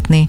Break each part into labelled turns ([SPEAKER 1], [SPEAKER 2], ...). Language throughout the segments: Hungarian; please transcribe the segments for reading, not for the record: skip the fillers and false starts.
[SPEAKER 1] bemutatni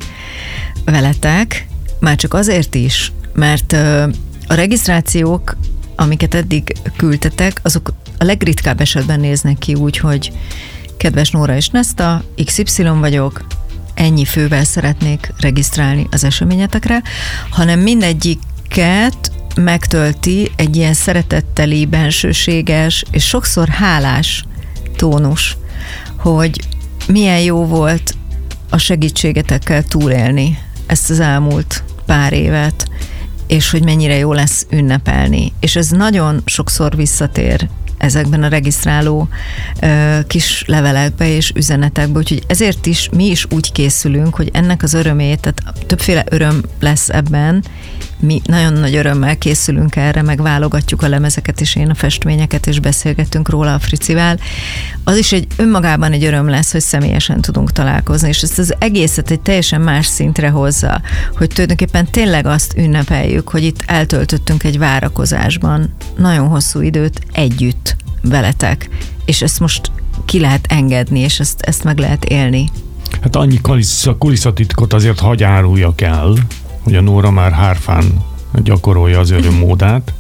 [SPEAKER 1] veletek, már csak azért is, mert a regisztrációk, amiket eddig küldtetek, azok a legritkább esetben néznek ki úgy, hogy kedves Nóra és Neszta, XY vagyok, ennyi fővel szeretnék regisztrálni az eseményetekre, hanem mindegyiket megtölti egy ilyen szeretetteli, bensőséges és sokszor hálás tónus, hogy milyen jó volt a segítségetekkel túlélni ezt az elmúlt pár évet, és hogy mennyire jó lesz ünnepelni. És ez nagyon sokszor visszatér ezekben a regisztráló kis levelekbe és üzenetekbe, úgyhogy ezért is mi is úgy készülünk, hogy ennek az örömét, tehát többféle öröm lesz ebben, mi nagyon nagy örömmel készülünk erre, meg válogatjuk a lemezeket, és én a festményeket, és beszélgetünk róla a Fricivel. Az is önmagában egy öröm lesz, hogy személyesen tudunk találkozni, és ezt az egészet egy teljesen más szintre hozza, hogy tulajdonképpen tényleg azt ünnepeljük, hogy itt eltöltöttünk egy várakozásban nagyon hosszú időt együtt veletek, és ezt most ki lehet engedni, és ezt meg lehet élni.
[SPEAKER 2] Hát annyi kulisszatitkot azért hagy áruljak el, hogy a Nóra már hárfán gyakorolja az örömmódát,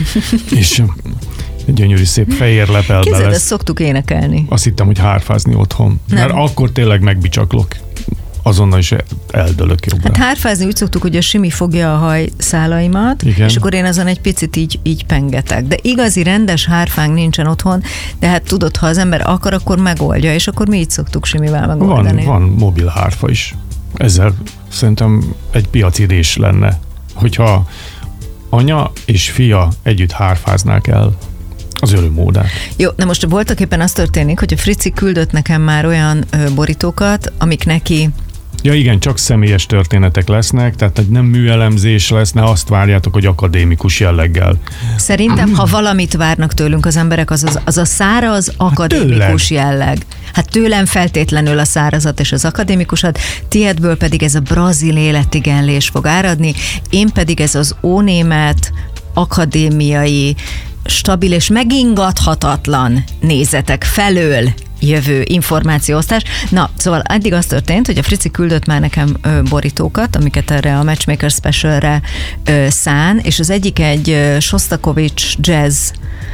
[SPEAKER 2] és egy gyönyörű szép fehér lepelbe lesz.
[SPEAKER 1] Képzeld, ezt szoktuk énekelni.
[SPEAKER 2] Azt hittem, hogy hárfázni otthon. Nem. Mert akkor tényleg megbicsaklok. Azonnal is eldőlök jobbra.
[SPEAKER 1] Hát hárfázni úgy szoktuk, hogy a Simi fogja a hajszálaimat, igen, és akkor én azon egy picit így pengetek. De igazi rendes hárfánk nincsen otthon, de hát tudod, ha az ember akar, akkor megoldja, és akkor mi így szoktuk Simivel megoldani.
[SPEAKER 2] Van mobil hárfa is. Ezzel szerintem egy piacidés lenne, hogyha anya és fia együtt hárfáznák el az örömmódát.
[SPEAKER 1] Jó, na most voltak éppen az történik, hogy a Frici küldött nekem már olyan borítókat, amik neki...
[SPEAKER 2] Ja igen, csak személyes történetek lesznek, tehát nem műelemzés lesz, ne azt várjátok, hogy akadémikus jelleggel.
[SPEAKER 1] Szerintem, ha valamit várnak tőlünk az emberek, az a száraz akadémikus jelleg. Hát tőlem feltétlenül a szárazat és az akadémikusat, tiédből pedig ez a brazil életigenlés fog áradni, én pedig ez az ónémet, akadémiai, stabil és megingathatatlan nézetek felől jövő információosztás. Na, szóval eddig az történt, hogy a Frici küldött már nekem borítókat, amiket erre a Matchmaker Specialre szán, és az egyik egy Shostakovich Jazz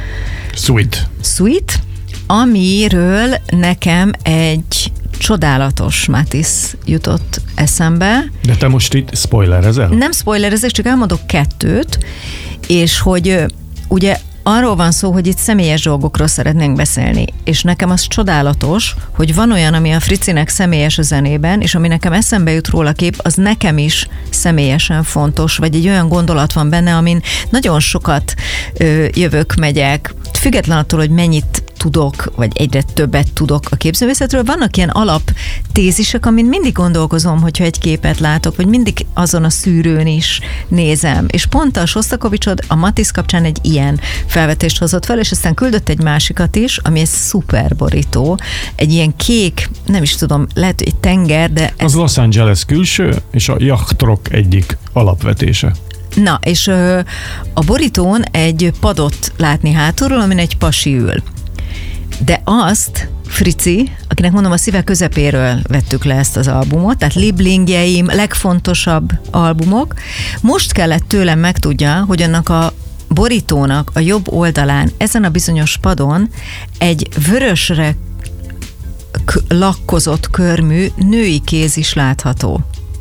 [SPEAKER 1] Suite, amiről nekem egy csodálatos Matisse jutott eszembe.
[SPEAKER 2] De te most itt spoilerezel?
[SPEAKER 1] Nem spoilerezek, csak elmondok kettőt, és hogy ugye arról van szó, hogy itt személyes dolgokról szeretnénk beszélni, és nekem az csodálatos, hogy van olyan, ami a Fricinek személyes a zenében, és ami nekem eszembe jut róla kép, az nekem is személyesen fontos, vagy egy olyan gondolat van benne, amin nagyon sokat jövök, megyek, független attól, hogy mennyit tudok, vagy egyre többet tudok a képzőművészetről. Vannak ilyen alaptézisek, amin mindig gondolkozom, hogyha egy képet látok, vagy mindig azon a szűrőn is nézem. És pont a Shostakovichod a Matisse kapcsán egy ilyen felvetést hozott fel, és aztán küldött egy másikat is, ami egy szuper borító. Egy ilyen kék, nem is tudom, lehet, hogy egy tenger, de...
[SPEAKER 2] Az Los Angeles külső, és a jachtrock egyik alapvetése.
[SPEAKER 1] Na, és a borítón egy padot látni hátulról, amin egy pasi ül. De azt, Frici, akinek mondom, a szíve közepéről vettük le ezt az albumot, tehát Lieblingjeim, legfontosabb albumok, most kellett tőlem megtudja, hogy annak a borítónak a jobb oldalán, ezen a bizonyos padon egy vörösre lakkozott körmű női kéz is látható.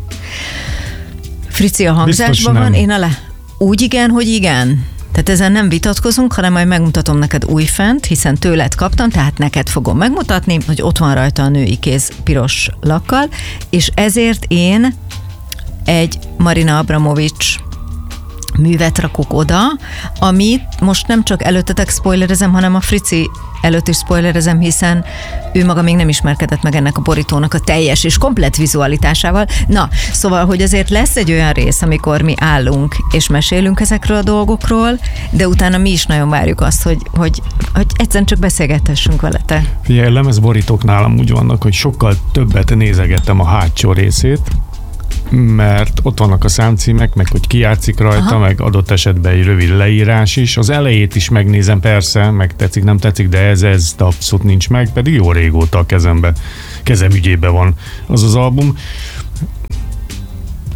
[SPEAKER 1] Frici a hangzásban van, én úgy igen, hogy igen. Tehát ezen nem vitatkozunk, hanem majd megmutatom neked újfent, hiszen tőled kaptam, tehát neked fogom megmutatni, hogy ott van rajta a női kéz piros lakkal, és ezért én egy Marina Abramovics művet rakok oda, amit most nem csak előttetek spoilerezem, hanem a Frici előtt is spoilerezem, hiszen ő maga még nem ismerkedett meg ennek a borítónak a teljes és komplett vizualitásával. Na, szóval, hogy azért lesz egy olyan rész, amikor mi állunk és mesélünk ezekről a dolgokról, de utána mi is nagyon várjuk azt, hogy egyszerűen csak beszélgethessünk vele te.
[SPEAKER 2] Figyelj, lemezborítók nálam úgy vannak, hogy sokkal többet nézegettem a hátsó részét, mert ott vannak a számcímek, meg hogy ki játszik rajta, aha, meg adott esetben egy rövid leírás is. Az elejét is megnézem persze, meg tetszik, nem tetszik, de ez abszolút nincs meg, pedig jó régóta a kezem ügyében van az album.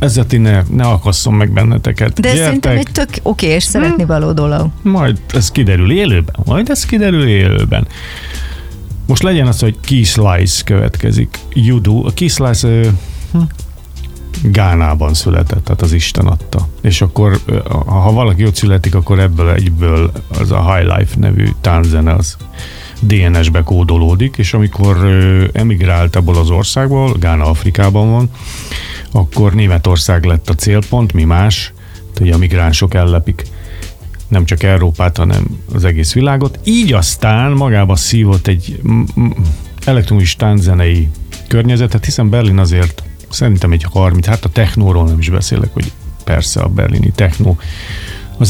[SPEAKER 2] ezzel ne akasszom meg benneteket.
[SPEAKER 1] De szerintem egy tök oké, és szeretni való dolog.
[SPEAKER 2] Majd ez kiderül élőben. Most legyen az, hogy Key Slice következik. A Key Slice Gánában született, tehát az Isten adta. És akkor, ha valaki ott születik, akkor egyből az a High Life nevű tánczene az DNS-be kódolódik, és amikor emigrált ebből az országból, Gána Afrikában van, akkor Németország lett a célpont, mi más, hogy a migránsok ellepik nem csak Európát, hanem az egész világot. Így aztán magába szívott egy elektronikus tánczenei környezetet, hiszen Berlin azért szerintem egy 30, hát a technóról nem is beszélek, hogy persze a berlini technó. Az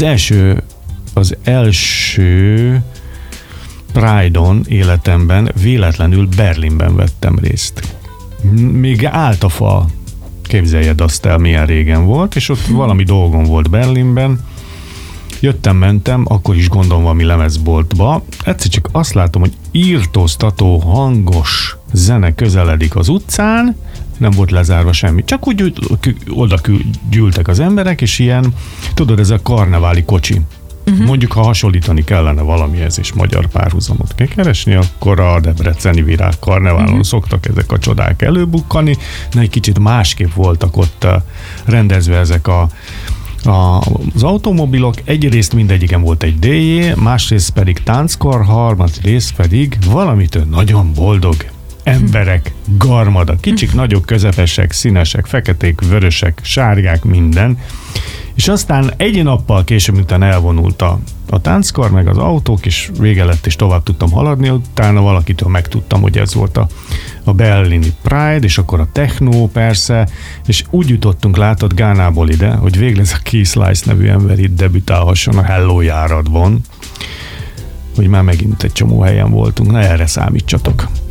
[SPEAKER 2] első Pride-on életemben véletlenül Berlinben vettem részt. Még állt a fal, képzeljed azt el, milyen régen volt, és ott valami dolgom volt Berlinben. Jöttem-mentem, akkor is gondolom valami lemezboltba. Egyszer csak azt látom, hogy írtóztató, hangos zene közeledik az utcán, nem volt lezárva semmi. Csak úgy oda gyűltek az emberek, és ilyen, tudod, ez a karneváli kocsi. Mondjuk, ha hasonlítani kellene valamihez, és magyar párhuzamot kell keresni, akkor a debreceni virág karneválon szoktak ezek a csodák előbukkani, de egy kicsit másképp voltak ott rendezve ezek az automobilok. Egyrészt mindegyiken volt egy DJ, másrészt pedig tánckar, harmadrészt pedig valamitől nagyon boldog emberek, garmada, kicsik, nagyok, közepesek, színesek, feketék, vörösek, sárgák, minden. És aztán egy nappal később, miután elvonult a tánckar, meg az autók, és vége lett, és tovább tudtam haladni, utána valakitől megtudtam, hogy ez volt a berlini Pride, és akkor a techno persze, és úgy jutottunk, látod, Gánából ide, hogy végül ez a Key Slice nevű ember itt debütálhasson a Hello járatban, hogy már megint egy csomó helyen voltunk, na erre számítsatok.